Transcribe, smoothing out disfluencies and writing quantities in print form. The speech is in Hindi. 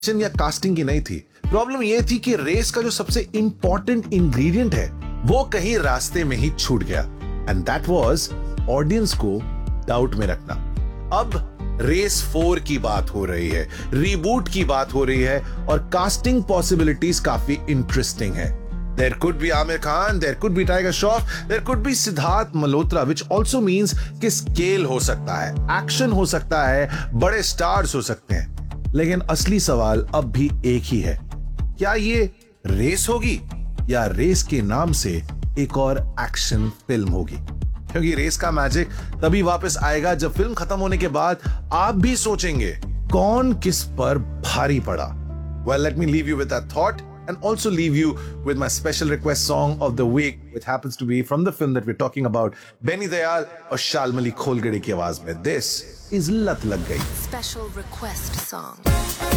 या कास्टिंग की नहीं थी। प्रॉब्लम ये थी कि रेस का जो सबसे इंपॉर्टेंट इंग्रेडिएंट है वो कहीं रास्ते में ही छूट गया, एंड दैट वाज ऑडियंस को डाउट में रखना। अब रेस 4 की बात हो रही है, रीबूट की बात हो रही है और कास्टिंग पॉसिबिलिटीज काफी इंटरेस्टिंग है। There could be Aamir Khan, there could be Tiger Shroff, there could be Siddharth Malhotra, which also means कि स्केल हो सकता है, एक्शन हो सकता है, बड़े स्टार्स हो सकते हैं। लेकिन असली सवाल अब भी एक ही है, क्या ये रेस होगी या रेस के नाम से एक और एक्शन फिल्म होगी? क्योंकि रेस का मैजिक तभी वापस आएगा जब फिल्म खत्म होने के बाद आप भी सोचेंगे कौन किस पर भारी पड़ा। Well, let me leave you with that thought and also leave you with my special request song of the week, which happens to be from the film that we're talking about, Benny Dayal और शाल्मली खोलगड़े की आवाज में। This is लत लग गई। Special request song.